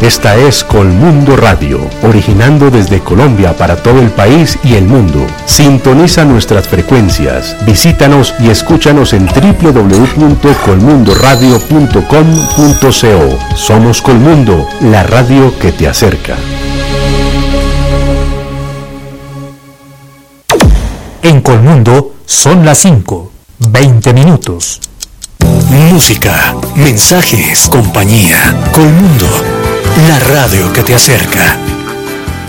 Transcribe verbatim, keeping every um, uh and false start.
Esta es Colmundo Radio, originando desde Colombia para todo el país y el mundo. Sintoniza nuestras frecuencias, visítanos y escúchanos en doble u doble u doble u punto colmundo radio punto com punto co. Somos Colmundo, la radio que te acerca. En Colmundo son las cinco, veinte minutos. Música, mensajes, compañía. Colmundo, la radio que te acerca.